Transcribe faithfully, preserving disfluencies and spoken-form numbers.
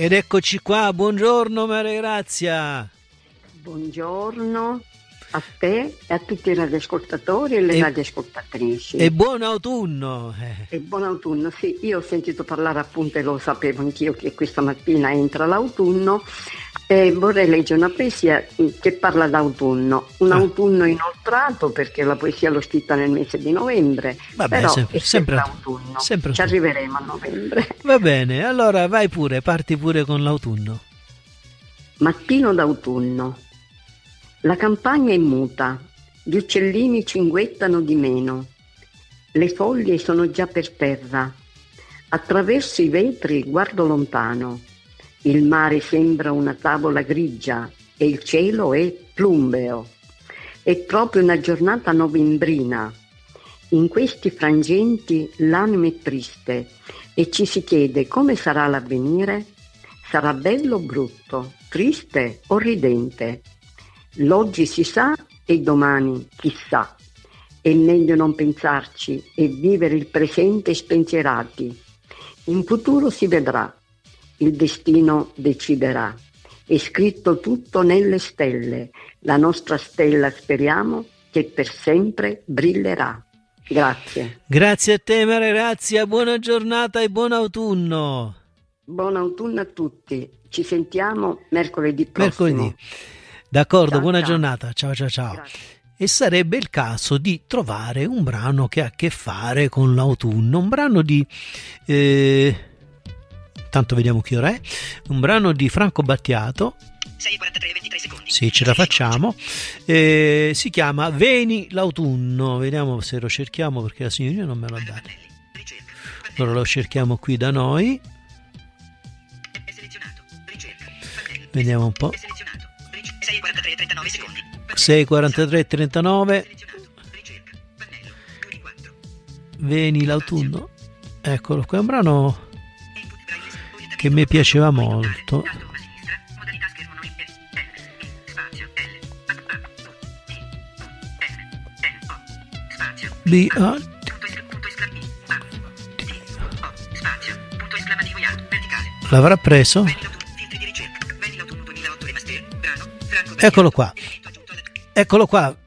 Ed eccoci qua, buongiorno Maria Grazia. Buongiorno a te e a tutti i radioascoltatori e le e, radioascoltatrici. E buon autunno. E buon autunno, sì, io ho sentito parlare appunto, e lo sapevo anch'io, che questa mattina entra l'autunno, e vorrei leggere una poesia che parla d'autunno, un ah. autunno inoltrato, perché la poesia l'ho scritta nel mese di novembre. Vabbè, però sempre, è sempre, sempre autunno, sempre ci arriveremo a novembre. Va bene, allora vai pure, parti pure con l'autunno. Mattino d'autunno. La campagna è muta, gli uccellini cinguettano di meno, le foglie sono già per terra, attraverso i vetri guardo lontano, il mare sembra una tavola grigia e il cielo è plumbeo. È proprio una giornata novembrina. In questi frangenti l'anima è triste e ci si chiede come sarà l'avvenire. Sarà bello o brutto, triste o ridente? L'oggi si sa e domani chissà. È meglio non pensarci e vivere il presente spensierati. In futuro si vedrà, il destino deciderà. È scritto tutto nelle stelle, la nostra stella speriamo che per sempre brillerà. Grazie. Grazie a te Maria Grazia, buona giornata e buon autunno. Buon autunno a tutti, ci sentiamo mercoledì prossimo. Mercoledì. D'accordo, ciao, buona ciao. giornata, ciao ciao ciao. Grazie. E sarebbe il caso di trovare un brano che ha a che fare con l'autunno, un brano di, eh, tanto vediamo che ora è, un brano di Franco Battiato, sei e quarantatré, ventitré secondi. sì ce la facciamo, eh, si chiama Veni l'autunno, vediamo se lo cerchiamo perché la signorina non me lo ha dato, allora lo cerchiamo qui da noi, vediamo un po'. sei e quarantatré, trentanove secondi. sei e quarantatré, trentanove. Veni l'autunno. Eccolo qua, è un brano che mi piaceva molto. B A L'avrà preso? Eccolo qua, eccolo qua,